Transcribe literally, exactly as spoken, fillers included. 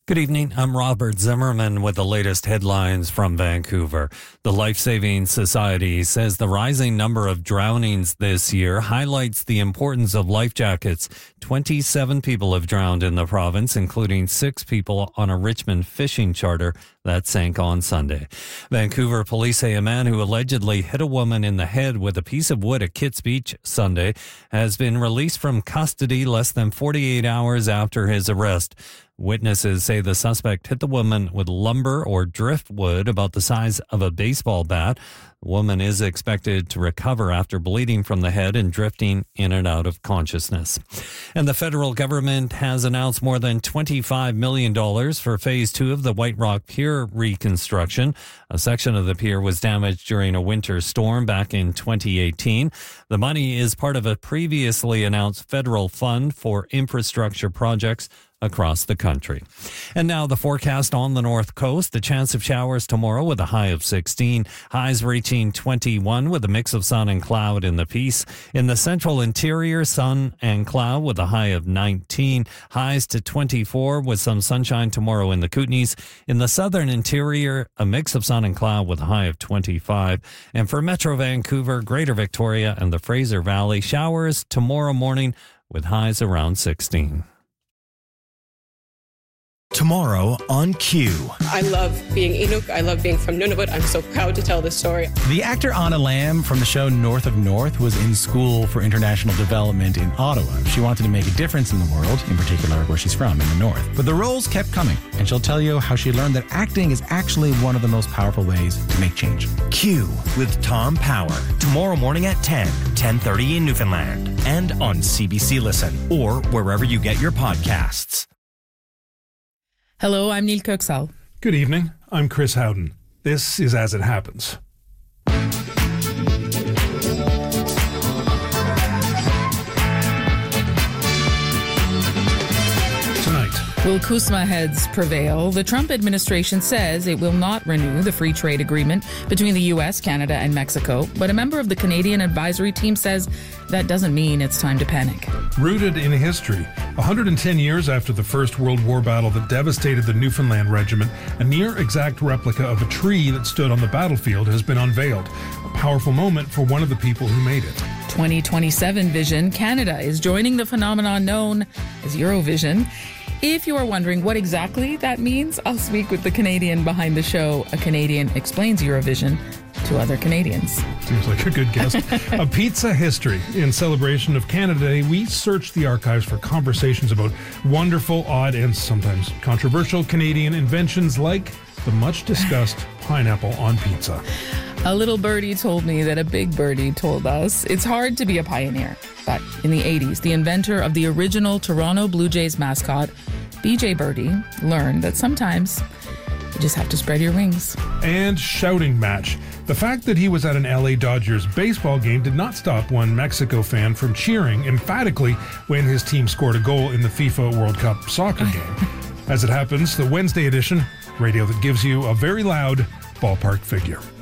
Good evening. I'm Robert Zimmerman with the latest headlines from Vancouver. The Life Saving Society says the rising number of drownings this year highlights the importance of life jackets. twenty-seven people have drowned in the province, including six people on a Richmond fishing charter that sank on Sunday. Vancouver police say a man who allegedly hit a woman in the head with a piece of wood at Kits Beach Sunday has been released from custody less than forty-eight hours after his arrest. Witnesses say the suspect hit the woman with lumber or driftwood about the size of a baseball bat. The woman is expected to recover after bleeding from the head and drifting in and out of consciousness. And the federal government has announced more than twenty-five million dollars for phase two of the White Rock Pier reconstruction. A section of the pier was damaged during a winter storm back in twenty eighteen. The money is part of a previously announced federal fund for infrastructure projects across the country. And now the forecast on the north coast. The chance of showers tomorrow with a high of sixteen. Highs reaching twenty-one with a mix of sun and cloud in the Peace. In the central interior, sun and cloud with a high of nineteen. Highs to twenty-four with some sunshine tomorrow in the Kootenays. In the southern interior, a mix of sun and cloud with a high of twenty-five. And for Metro Vancouver, Greater Victoria, and the Fraser Valley, showers tomorrow morning with highs around sixteen. Tomorrow on Q. I love being Inuk. I love being from Nunavut. I'm so proud to tell this story. The actor Anna Lamb from the show North of North was in school for international development in Ottawa. She wanted to make a difference in the world, in particular where she's from, in the North. But the roles kept coming, and she'll tell you how she learned that acting is actually one of the most powerful ways to make change. Q with Tom Power. Tomorrow morning at ten, ten thirty in Newfoundland. And on C B C Listen, or wherever you get your podcasts. Hello, I'm Neil Kirksall. Good evening. I'm Chris Howden. This is As It Happens. Tonight. Will CUSMA heads prevail? The Trump administration says it will not renew the free trade agreement between the U S, Canada, and Mexico. But a member of the Canadian advisory team says that doesn't mean it's time to panic. Rooted in history, one hundred ten years after the First World War battle that devastated the Newfoundland Regiment, a near-exact replica of a tree that stood on the battlefield has been unveiled. A powerful moment for one of the people who made it. twenty twenty-seven Vision Canada is joining the phenomenon known as Eurovision. If you are wondering what exactly that means, I'll speak with the Canadian behind the show. A Canadian explains Eurovision to other Canadians. Seems like a good guest. A pizza history. In celebration of Canada Day, we search the archives for conversations about wonderful, odd, and sometimes controversial Canadian inventions like the much-discussed pineapple on pizza. A little birdie told me that a big birdie told us it's hard to be a pioneer. But in the eighties, the inventor of the original Toronto Blue Jays mascot, B J Birdie, learned that sometimes you just have to spread your wings. And shouting match. The fact that he was at an L A Dodgers baseball game did not stop one Mexico fan from cheering emphatically when his team scored a goal in the FIFA World Cup soccer game. As it happens, the Wednesday edition, radio that gives you a very loud ballpark figure.